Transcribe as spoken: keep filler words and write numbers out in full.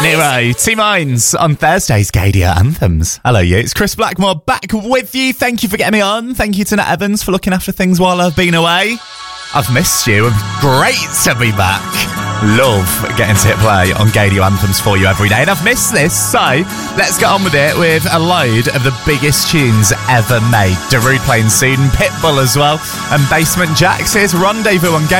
Nero, T-Mines on Thursday's Gadia Anthems. Hello, you. It's Chris Blackmore back with you. Thank you for getting me on. Thank you to Nat Evans for looking after things while I've been away. I've missed you. Great to be back. Love getting to hit play on Gadia Anthems for you every day. And I've missed this, so let's get on with it with a load of the biggest tunes ever made. Darude playing soon, Pitbull as well, and Basement Jaxx. Here's Rendezvous on Gadia.